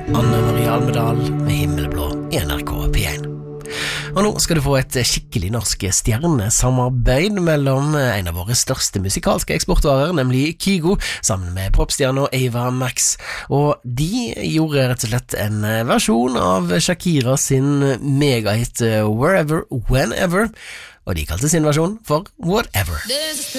Anne Marie Almedal med Himmelblå i NRK P1. Og nå skal du få et skikkelig norsk stjernesamarbeid mellom en av våre største musikalske eksportvarer, nemlig Kygo, sammen med popstjerna Ava Max. Og de gjorde rett og slett en versjon av Shakira sin megahit Wherever, Whenever, og de kalte sin versjon for Whatever.